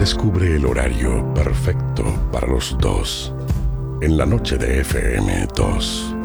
descubre el horario perfecto para los dos en la noche de FM 2.